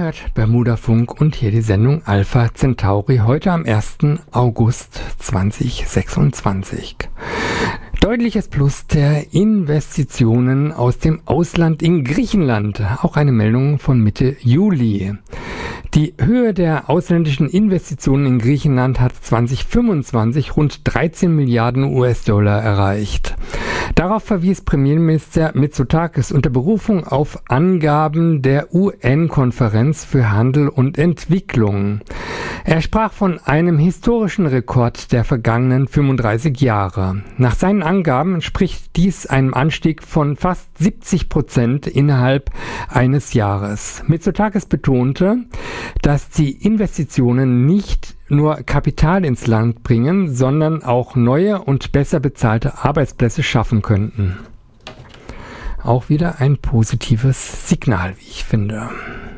hört Bermuda-Funk und hier die Sendung Alpha Centauri heute am 1. August 2026. Deutliches Plus der Investitionen aus dem Ausland in Griechenland. Auch eine Meldung von Mitte Juli. Die Höhe der ausländischen Investitionen in Griechenland hat 2025 rund 13 Milliarden US-Dollar erreicht. Darauf verwies Premierminister Mitsotakis unter Berufung auf Angaben der UN-Konferenz für Handel und Entwicklung. Er sprach von einem historischen Rekord der vergangenen 35 Jahre. Nach seinen Angaben entspricht dies einem Anstieg von fast 70% innerhalb eines Jahres. Mitsotakis betonte, dass die Investitionen nicht nur Kapital ins Land bringen, sondern auch neue und besser bezahlte Arbeitsplätze schaffen könnten. Auch wieder ein positives Signal, wie ich finde.